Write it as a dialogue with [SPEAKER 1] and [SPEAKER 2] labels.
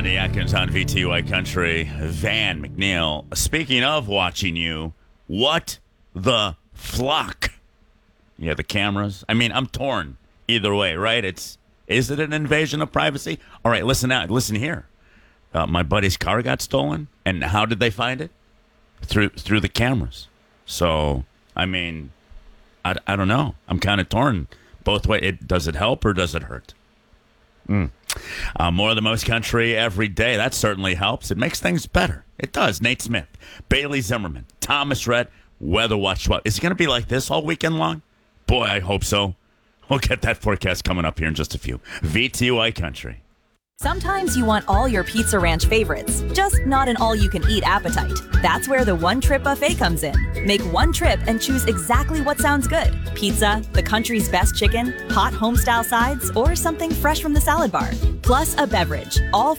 [SPEAKER 1] Rodney Atkins on VTY Country. Van McNeil. Speaking of watching you, what the flock? Yeah, the cameras. I mean, I'm torn either way, right? Is it an invasion of privacy? All right, listen out. Listen here. My buddy's car got stolen, and how did they find it? Through the cameras. So, I mean, I don't know. I'm kind of torn both ways. Does it help or does it hurt? More than most country every day. That certainly helps. It makes things better. It does. Nate Smith, Bailey Zimmerman, Thomas Rhett, Weather Watch 12. Is it going to be like this all weekend long? Boy, I hope so. We'll get that forecast coming up here in just a few. VTY Country.
[SPEAKER 2] Sometimes you want all your Pizza Ranch favorites, just not an all-you-can-eat appetite. That's where the One Trip Buffet comes in. Make one trip and choose exactly what sounds good. Pizza, the country's best chicken, hot home-style sides, or something fresh from the salad bar. Plus a beverage, all